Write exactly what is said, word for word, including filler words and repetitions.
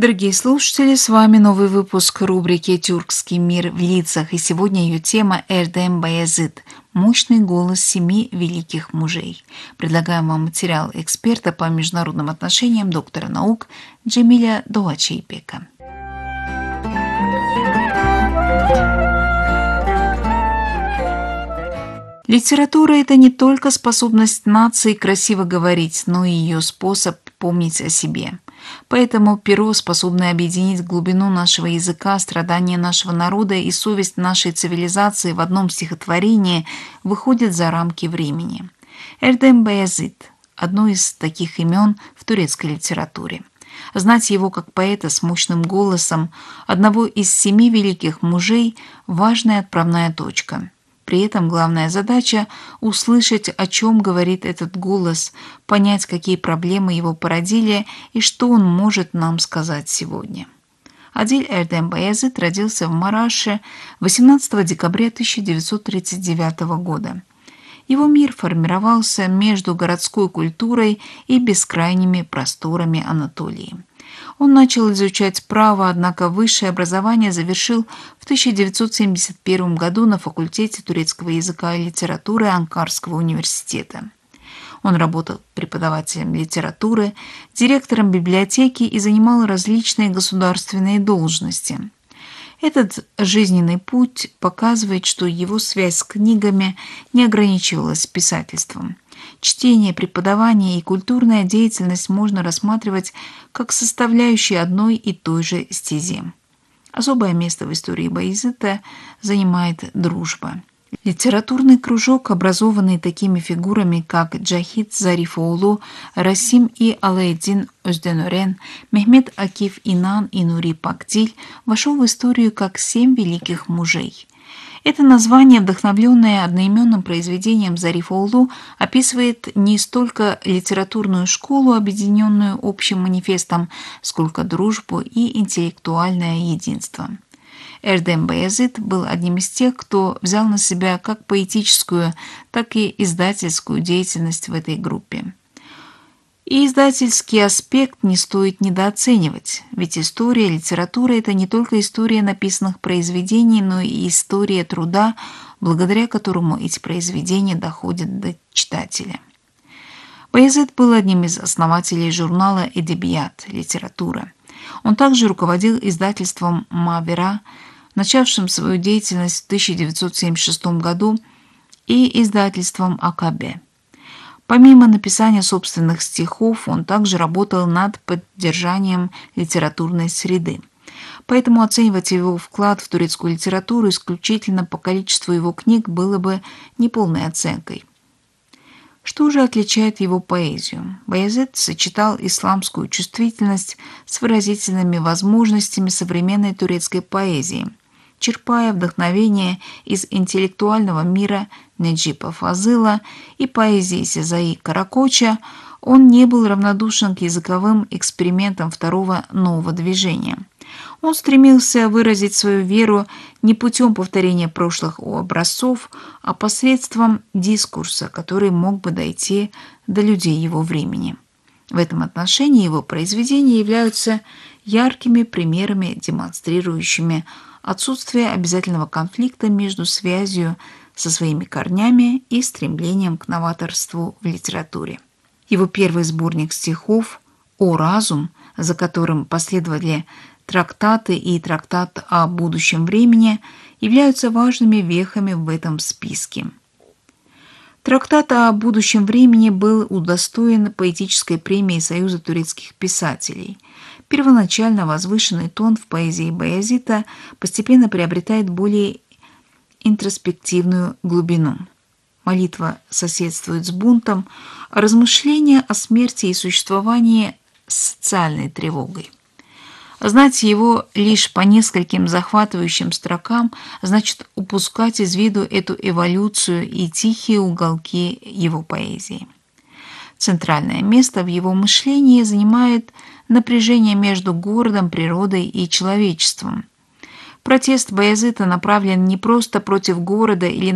Дорогие слушатели, с вами новый выпуск рубрики «Тюркский мир в лицах», и сегодня ее тема Эрдем Баязыт – мощный голос семи великих мужей. Предлагаем вам материал эксперта по международным отношениям, доктора наук Джемиля Doğaçbek'а. Литература – это не только способность нации красиво говорить, но и ее способ помнить о себе. Поэтому перо, способное объединить глубину нашего языка, страдания нашего народа и совесть нашей цивилизации в одном стихотворении, выходит за рамки времени. Эрдем Баязыт – одно из таких имен в турецкой литературе. Знать его как поэта с мощным голосом, одного из семи великих мужей – важная отправная точка. При этом главная задача – услышать, о чем говорит этот голос, понять, какие проблемы его породили и что он может нам сказать сегодня. Адиль Эрдем Баязыт родился в Мараше восемнадцатого декабря тысяча девятьсот тридцать девятого года. Его мир формировался между городской культурой и бескрайними просторами Анатолии. Он начал изучать право, однако высшее образование завершил в тысяча девятьсот семьдесят первом году на факультете турецкого языка и литературы Анкарского университета. Он работал преподавателем литературы, директором библиотеки и занимал различные государственные должности. Этот жизненный путь показывает, что его связь с книгами не ограничивалась писательством. Чтение, преподавание и культурная деятельность можно рассматривать как составляющие одной и той же стези. Особое место в истории Баязыта занимает дружба. Литературный кружок, образованный такими фигурами, как Джахид Зарифоğlu, Расим и Алаэддин Özdенörен, Мехмед Акиф Инан и Нури Пакдиль, вошел в историю как «Семь великих мужей». Это название, вдохновленное одноименным произведением Зарифоğlu, описывает не столько литературную школу, объединенную общим манифестом, сколько дружбу и интеллектуальное единство. Эрдем Баязыт был одним из тех, кто взял на себя как поэтическую, так и издательскую деятельность в этой группе. И издательский аспект не стоит недооценивать, ведь история литературы – это не только история написанных произведений, но и история труда, благодаря которому эти произведения доходят до читателя. Баязыт был одним из основателей журнала «Эдебият» – «Литература». Он также руководил издательством «Мавера», начавшим свою деятельность в тысяча девятьсот семьдесят шестом году, и издательством «Акабе». Помимо написания собственных стихов, он также работал над поддержанием литературной среды. Поэтому оценивать его вклад в турецкую литературу исключительно по количеству его книг было бы неполной оценкой. Что же отличает его поэзию? Баязыт сочетал исламскую чувствительность с выразительными возможностями современной турецкой поэзии, черпая вдохновение из интеллектуального мира Неджипа Фазыла и поэзии Сезаи Каракоча. Он не был равнодушен к языковым экспериментам второго нового движения. Он стремился выразить свою веру не путем повторения прошлых образцов, а посредством дискурса, который мог бы дойти до людей его времени. В этом отношении его произведения являются яркими примерами, демонстрирующими отсутствие обязательного конфликта между связью со своими корнями и стремлением к новаторству в литературе. Его первый сборник стихов «О разум», за которым последовали трактаты и трактат о будущем времени, являются важными вехами в этом списке. Трактат о будущем времени был удостоен поэтической премии Союза турецких писателей. Первоначально возвышенный тон в поэзии Баязыта постепенно приобретает более интроспективную глубину. Молитва соседствует с бунтом, а размышления о смерти и существовании с социальной тревогой. Знать его лишь по нескольким захватывающим строкам значит упускать из виду эту эволюцию и тихие уголки его поэзии. Центральное место в его мышлении занимает напряжение между городом, природой и человечеством. Протест Баязыта направлен не просто против города или